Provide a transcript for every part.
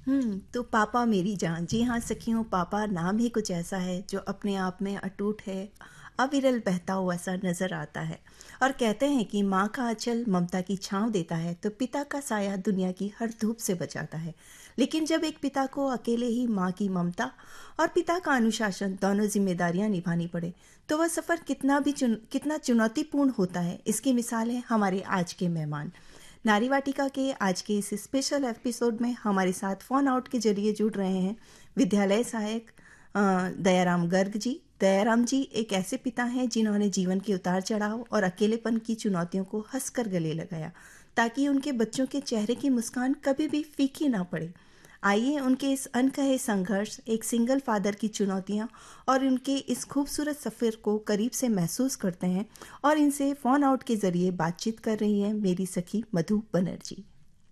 तो पापा मेरी जान। जी हाँ सखियों, पापा नाम ही कुछ ऐसा है जो अपने आप में अटूट है, अविरल बहता हुआ सा नजर आता है। और कहते हैं कि माँ का आंचल ममता की छांव देता है तो पिता का साया दुनिया की हर धूप से बचाता है। लेकिन जब एक पिता को अकेले ही माँ की ममता और पिता का अनुशासन दोनों जिम्मेदारियां निभानी पड़े, तो वह सफर कितना चुनौतीपूर्ण होता है, इसकी मिसाल है हमारे आज के मेहमान। नारी वाटिका के आज के इस स्पेशल एपिसोड में हमारे साथ फोन आउट के जरिए जुड़ रहे हैं विद्यालय सहायक दयाराम गर्ग जी। दयाराम जी एक ऐसे पिता हैं जिन्होंने जीवन के उतार चढ़ाव और अकेलेपन की चुनौतियों को हंसकर गले लगाया, ताकि उनके बच्चों के चेहरे की मुस्कान कभी भी फीकी ना पड़े। आइए उनके इस अनकहे संघर्ष, एक सिंगल फादर की चुनौतियां और उनके इस खूबसूरत सफ़र को करीब से महसूस करते हैं। और इनसे फोन आउट के जरिए बातचीत कर रही हैं मेरी सखी मधु बनर्जी।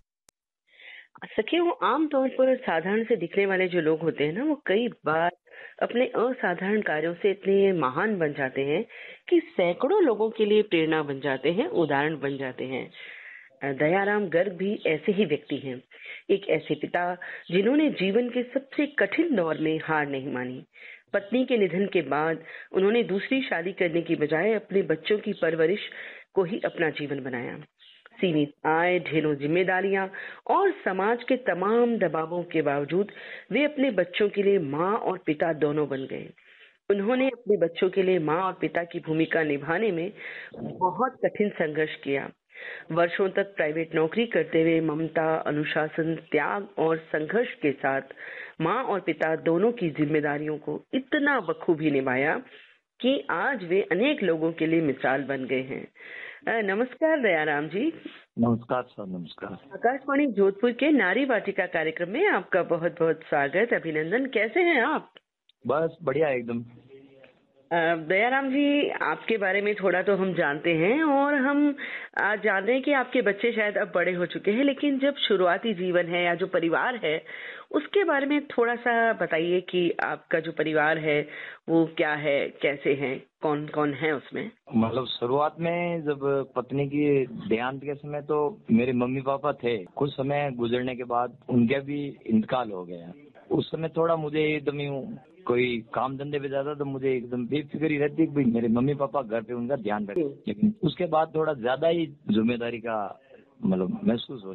सखियों, आमतौर पर साधारण से दिखने वाले जो लोग होते हैं ना, वो कई बार अपने असाधारण कार्यों से इतने महान बन जाते हैं कि सैकड़ों लोगों के लिए प्रेरणा बन जाते हैं, उदाहरण बन जाते हैं। दयाराम गर्ग भी ऐसे ही व्यक्ति हैं। एक ऐसे पिता जिन्होंने जीवन के सबसे कठिन दौर में हार नहीं मानी। पत्नी के निधन के बाद उन्होंने दूसरी शादी करने की बजाय अपने बच्चों की परवरिश को ही अपना जीवन बनाया। सीमित आय, ढेरों जिम्मेदारियां और समाज के तमाम दबावों के बावजूद वे अपने बच्चों के लिए माँ और पिता दोनों बन गए। उन्होंने अपने बच्चों के लिए माँ और पिता की भूमिका निभाने में बहुत कठिन संघर्ष किया। वर्षों तक प्राइवेट नौकरी करते हुए ममता, अनुशासन, त्याग और संघर्ष के साथ माँ और पिता दोनों की जिम्मेदारियों को इतना बखूबी निभाया कि आज वे अनेक लोगों के लिए मिसाल बन गए हैं। नमस्कार दयाराम जी। नमस्कार सर, नमस्कार। आकाशवाणी जोधपुर के नारी वाटिका कार्यक्रम में आपका बहुत बहुत स्वागत, अभिनंदन। कैसे हैं आप? बस बढ़िया एकदम। दयाराम जी, आपके बारे में थोड़ा तो हम जानते हैं और हम आज जानते हैं कि आपके बच्चे शायद अब बड़े हो चुके हैं, लेकिन जब शुरुआती जीवन है या जो परिवार है उसके बारे में थोड़ा सा बताइए कि आपका जो परिवार है वो क्या है, कैसे है, कौन कौन है उसमें? मतलब शुरुआत में जब पत्नी की देहांत के समय तो मेरे मम्मी पापा थे। कुछ समय गुजरने के बाद उनका भी इंतकाल हो गया। उस समय थोड़ा मुझे एकदम यूं कोई काम धंधे पे जाता तो मुझे एकदम बेफिक्र ही रहती कि भाई मेरे मम्मी पापा घर पे उनका ध्यान रखें। लेकिन उसके बाद थोड़ा ज्यादा ही जिम्मेदारी का मतलब महसूस हो